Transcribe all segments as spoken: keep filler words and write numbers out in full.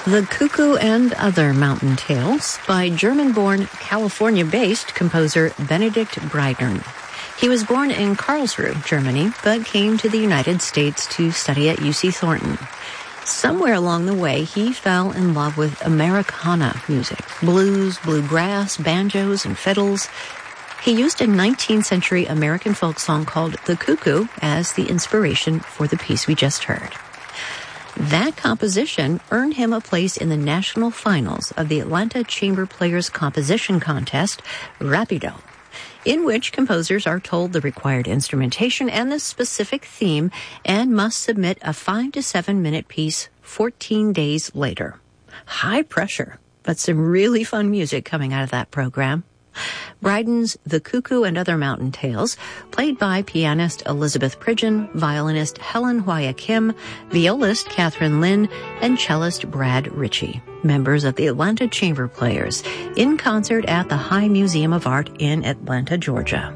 The Cuckoo and Other Mountain Tales by German-born, California-based composer Benedict Breitner. He was born in Karlsruhe, Germany, but came to the United States to study at U C Thornton. Somewhere along the way, he fell in love with Americana music, blues, bluegrass, banjos, and fiddles. He used a nineteenth century American folk song called The Cuckoo as the inspiration for the piece we just heard. That composition earned him a place in the national finals of the Atlanta Chamber Players Composition Contest, Rapido, in which composers are told the required instrumentation and the specific theme and must submit a five to seven minute piece fourteen days later. High pressure, but some really fun music coming out of that program. Bryden's The Cuckoo and Other Mountain Tales, played by pianist Elizabeth Pridgeon, violinist Helen Hwaya Kim, violist Catherine Lin, and cellist Brad Ritchie, members of the Atlanta Chamber Players, in concert at the High Museum of Art in Atlanta, Georgia.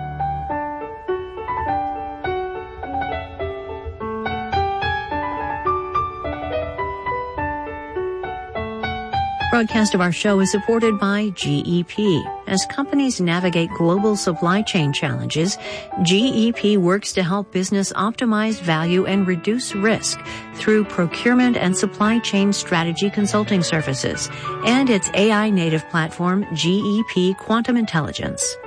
Broadcast of our show is supported by G E P. As companies navigate global supply chain challenges, G E P works to help business optimize value and reduce risk through procurement and supply chain strategy consulting services and its A I-native platform, G E P Quantum Intelligence.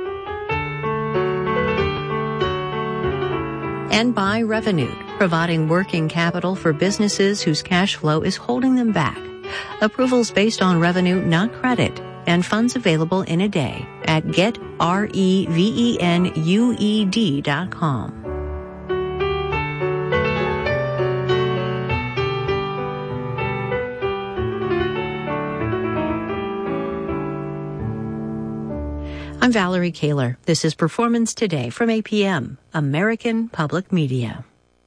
And by Revolut, providing working capital for businesses whose cash flow is holding them back. Approvals based on revenue, not credit, and funds available in a day at get revenued dot com. I'm Valerie Kaler. This is Performance Today from A P M, American Public Media.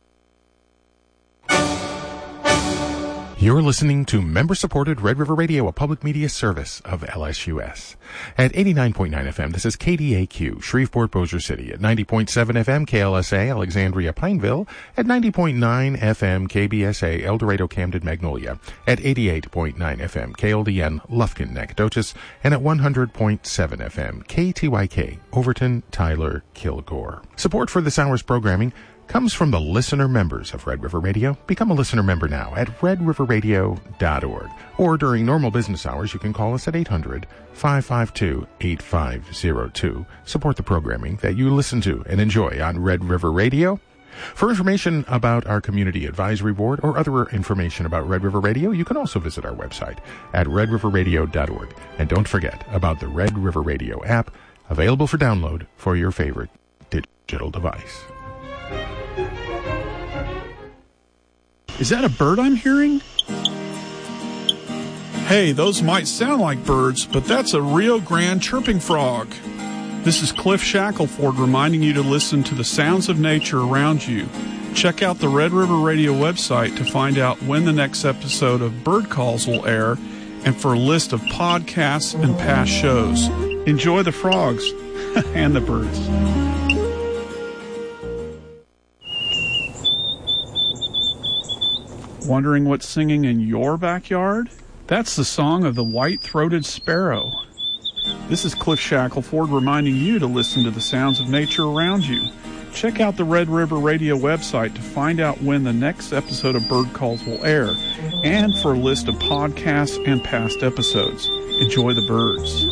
You're listening to member-supported Red River Radio, a public media service of L S U S. At eighty-nine point nine F M, this is K D A Q, Shreveport, Bossier City. At ninety point seven F M, K L S A, Alexandria, Pineville. At ninety point nine F M, K B S A, El Dorado, Camden, Magnolia. At eighty-eight point nine F M, K L D N, Lufkin, Nacogdoches. And at one hundred point seven F M, K T Y K, Overton, Tyler, Kilgore. Support for this hour's programming comes from the listener members of Red River Radio. Become a listener member now at red river radio dot org. Or during normal business hours, you can call us at eight hundred, five five two, eight five zero two. Support the programming that you listen to and enjoy on Red River Radio. For information about our Community Advisory Board or other information about Red River Radio, you can also visit our website at red river radio dot org. And don't forget about the Red River Radio app, available for download for your favorite digital device. Is that a bird I'm hearing? Hey, those might sound like birds, but that's a Rio Grande chirping frog. This is Cliff Shackelford reminding you to listen to the sounds of nature around you. Check out the Red River Radio website to find out when the next episode of Bird Calls will air and for a list of podcasts and past shows. Enjoy the frogs and the birds. Wondering what's singing in your backyard? That's the song of the white-throated sparrow. This is Cliff Shackelford reminding you to listen to the sounds of nature around you. Check out the Red River Radio website to find out when the next episode of Bird Calls will air and for a list of podcasts and past episodes. Enjoy the birds.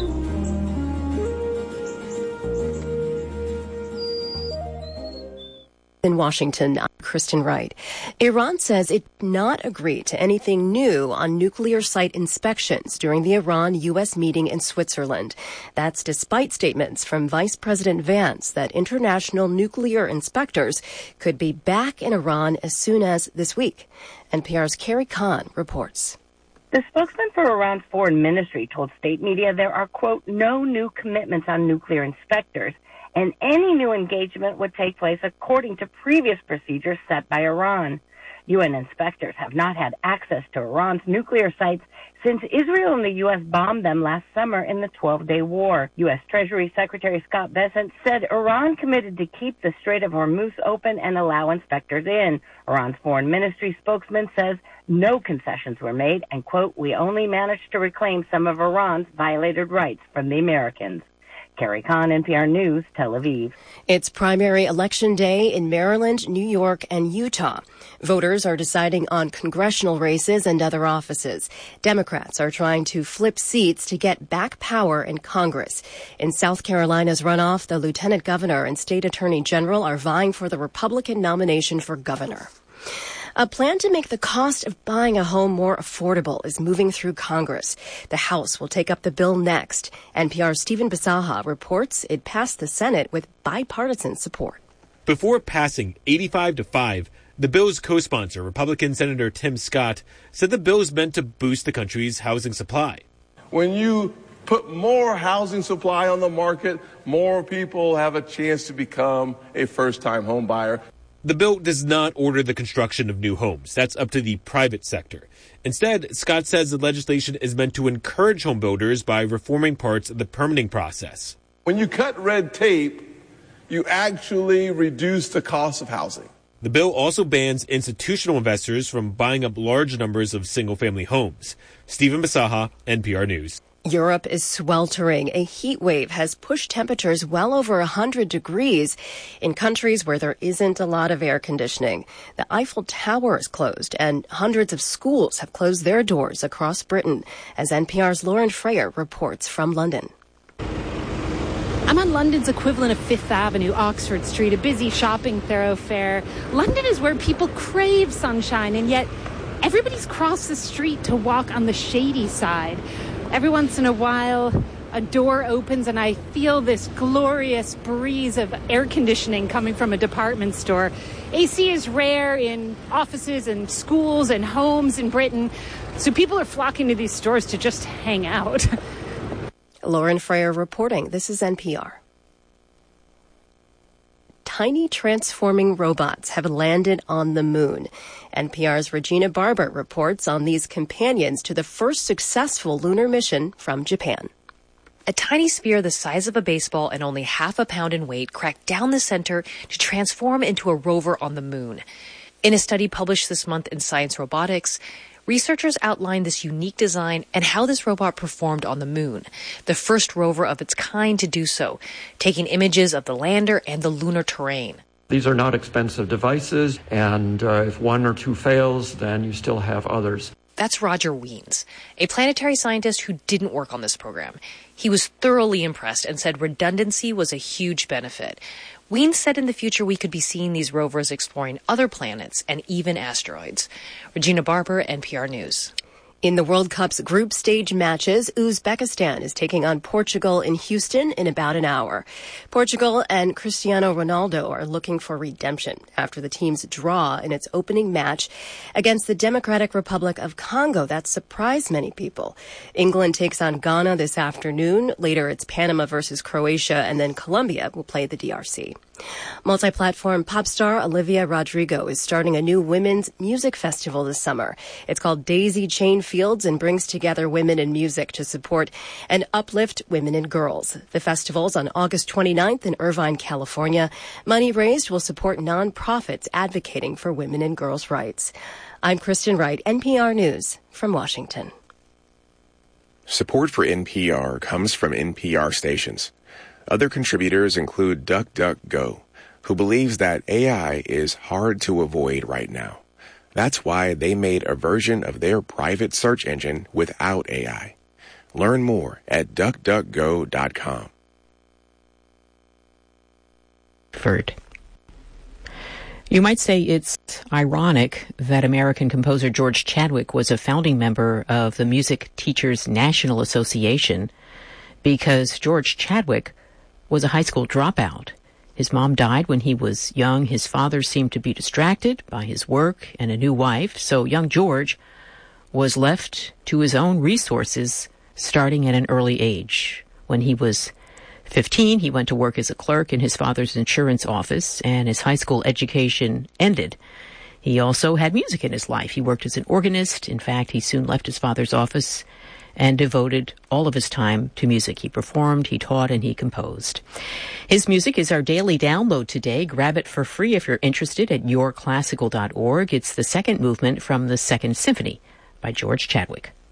In Washington, I'm Kristen Wright. Iran says it did not agree to anything new on nuclear site inspections during the Iran-U S meeting in Switzerland. That's despite statements from Vice President Vance that international nuclear inspectors could be back in Iran as soon as this week. N P R's Carrie Kahn reports. The spokesman for Iran's foreign ministry told state media there are, quote, no new commitments on nuclear inspectors, and any new engagement would take place according to previous procedures set by Iran. U N inspectors have not had access to Iran's nuclear sites since Israel and the U S bombed them last summer in the twelve-day war. U S. Treasury Secretary Scott Bessent said Iran committed to keep the Strait of Hormuz open and allow inspectors in. Iran's foreign ministry spokesman says no concessions were made and, quote, we only managed to reclaim some of Iran's violated rights from the Americans. Carrie Kahn, N P R News, Tel Aviv. It's primary election day in Maryland, New York, and Utah. Voters are deciding on congressional races and other offices. Democrats are trying to flip seats to get back power in Congress. In South Carolina's runoff, the lieutenant governor and state attorney general are vying for the Republican nomination for governor. A plan to make the cost of buying a home more affordable is moving through Congress. The House will take up the bill next. N P R's Stephen Bisaha reports it passed the Senate with bipartisan support. Before passing eighty-five to five, the bill's co-sponsor, Republican Senator Tim Scott, said the bill is meant to boost the country's housing supply. When you put more housing supply on the market, more people have a chance to become a first-time home buyer. The bill does not order the construction of new homes. That's up to the private sector. Instead, Scott says the legislation is meant to encourage home builders by reforming parts of the permitting process. When you cut red tape, you actually reduce the cost of housing. The bill also bans institutional investors from buying up large numbers of single-family homes. Stephen Bisaha, N P R News. Europe is sweltering. A heat wave has pushed temperatures well over one hundred degrees in countries where there isn't a lot of air conditioning. The Eiffel Tower is closed, and hundreds of schools have closed their doors across Britain, as N P R's Lauren Freyer reports from London. I'm on London's equivalent of Fifth Avenue, Oxford Street, a busy shopping thoroughfare. London is where people crave sunshine, and yet everybody's crossed the street to walk on the shady side. Every once in a while, a door opens and I feel this glorious breeze of air conditioning coming from a department store. A C is rare in offices and schools and homes in Britain, so people are flocking to these stores to just hang out. Lauren Freyer reporting. This is N P R. Tiny transforming robots have landed on the moon. N P R's Regina Barber reports on these companions to the first successful lunar mission from Japan. A tiny sphere the size of a baseball and only half a pound in weight cracked down the center to transform into a rover on the moon. In a study published this month in Science Robotics, researchers outlined this unique design and how this robot performed on the moon, the first rover of its kind to do so, taking images of the lander and the lunar terrain. These are not expensive devices, and uh, if one or two fails, then you still have others. That's Roger Wiens, a planetary scientist who didn't work on this program. He was thoroughly impressed and said redundancy was a huge benefit. Wiens said in the future we could be seeing these rovers exploring other planets and even asteroids. Regina Barber, N P R News. In the World Cup's group stage matches, Uzbekistan is taking on Portugal in Houston in about an hour. Portugal and Cristiano Ronaldo are looking for redemption after the team's draw in its opening match against the Democratic Republic of Congo. That surprised many people. England takes on Ghana this afternoon. Later, it's Panama versus Croatia, and then Colombia will play the D R C. Multi-platform pop star Olivia Rodrigo is starting a new women's music festival this summer. It's called Daisy Chain Fields and brings together women in music to support and uplift women and girls. The festival's on August twenty-ninth in Irvine, California. Money raised will support nonprofits advocating for women and girls' rights. I'm Kristen Wright, N P R News from Washington. Support for N P R comes from N P R stations. Other contributors include DuckDuckGo, who believes that A I is hard to avoid right now. That's why they made a version of their private search engine without A I. Learn more at duck duck go dot com. You might say it's ironic that American composer George Chadwick was a founding member of the Music Teachers National Association, because George Chadwick was a high school dropout. His mom died when he was young. His father seemed to be distracted by his work and a new wife, so young George was left to his own resources starting at an early age. When he was fifteen, he went to work as a clerk in his father's insurance office, and his high school education ended. He also had music in his life. He worked as an organist. In fact, he soon left his father's office and devoted all of his time to music. He performed, he taught, and he composed. His music is our daily download today. Grab it for free if you're interested at your classical dot org. It's the second movement from the Second Symphony by George Chadwick.